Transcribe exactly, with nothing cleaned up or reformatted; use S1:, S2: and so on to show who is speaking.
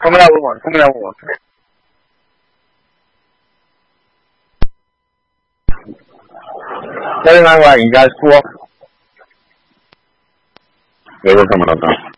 S1: 他们来问我，他们来问我。所以呢，我应该说，这是什么东西？